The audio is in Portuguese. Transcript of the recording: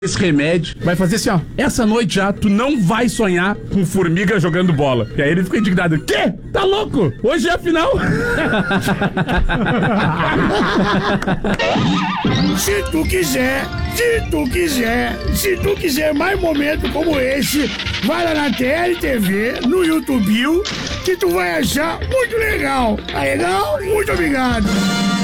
esse remédio, vai fazer assim, ó. Essa noite já, tu não vai sonhar com formiga jogando bola. E aí ele fica indignado. Quê? Tá louco? Hoje é a final. Se tu quiser mais momentos como esse, vai lá na TLTV, no YouTube, que tu vai achar muito legal. Tá legal? Muito obrigado.